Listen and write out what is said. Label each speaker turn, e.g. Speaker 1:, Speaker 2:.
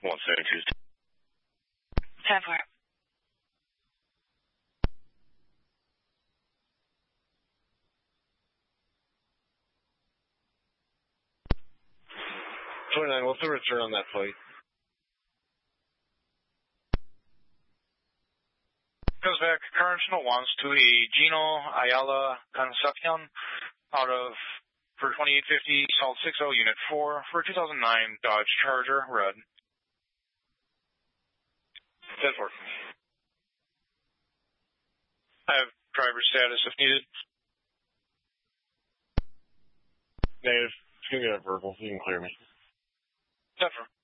Speaker 1: 172.
Speaker 2: 10-4.
Speaker 1: What's the return on that flight?
Speaker 3: Goes back, Correctional wants to a Gino Ayala Concepcion out of, for 2850, Salt 60, Unit 4, for 2009 Dodge Charger, red.
Speaker 1: 10-4.
Speaker 3: I have driver status if needed.
Speaker 1: Negative. You can get a verbal. You can clear me.
Speaker 3: 10-4.